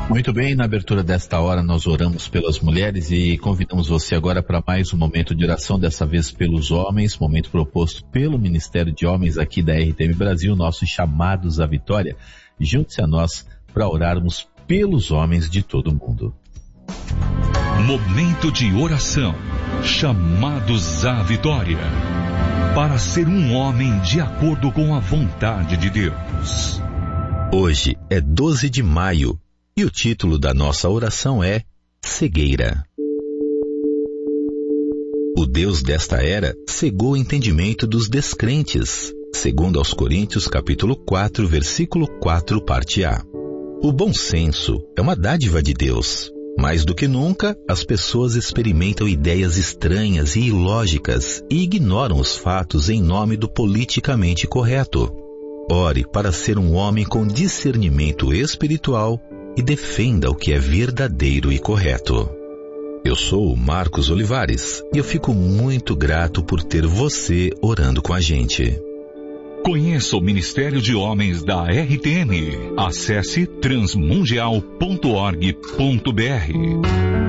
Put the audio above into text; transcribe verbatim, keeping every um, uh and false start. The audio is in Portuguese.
Muito bem, na abertura desta hora nós oramos pelas mulheres e convidamos você agora para mais um momento de oração, dessa vez pelos homens, momento proposto pelo Ministério de Homens aqui da R T M Brasil, nossos chamados à vitória. Junte-se a nós para orarmos pelos homens de todo o mundo. Momento de oração, chamados à vitória, para ser um homem de acordo com a vontade de Deus. Hoje é doze de maio. E o título da nossa oração é Cegueira. O Deus desta era cegou o entendimento dos descrentes, segundo aos Coríntios capítulo quatro, versículo quatro, parte A. O bom senso é uma dádiva de Deus. Mais do que nunca, as pessoas experimentam ideias estranhas e ilógicas e ignoram os fatos em nome do politicamente correto. Ore para ser um homem com discernimento espiritual e defenda o que é verdadeiro e correto. Eu sou o Marcos Olivares e eu fico muito grato por ter você orando com a gente. Conheça o Ministério de Homens da R T M. Acesse transmundial ponto org ponto br.